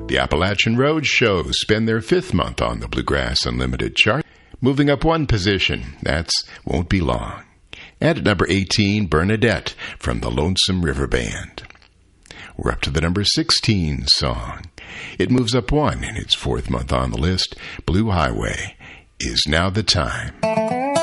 The Appalachian Road Show spend their 5th month on the Bluegrass Unlimited chart, moving up 1 position. That's Won't Be Long. And at number 18, Bernadette from the Lonesome River Band. We're up to the number 16 song. It moves up 1 in its 4th month on the list. Blue Highway, Is Now the Time.